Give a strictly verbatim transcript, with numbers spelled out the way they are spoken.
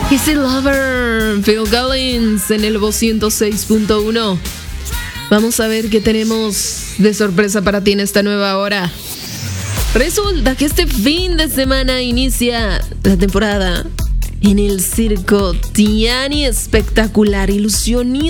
Easy Lover, Phil Collins en el Voz ciento seis punto uno. Vamos a ver qué tenemos de sorpresa para ti en esta nueva hora. Resulta que este fin de semana inicia la temporada en el circo Tiani Espectacular Ilusionista.